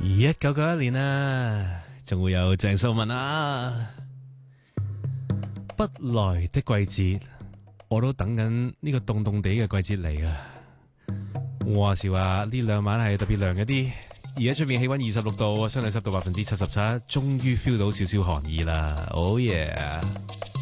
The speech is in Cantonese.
1991年啊，仲會有鄭秀文啊，不來的季節，我都等緊呢個凍凍地嘅季節嚟啊！話時話呢兩晚係特別涼一啲，而家出面氣溫26度，相對濕度77%，終於 feel 到少少寒意啦！Oh yeah！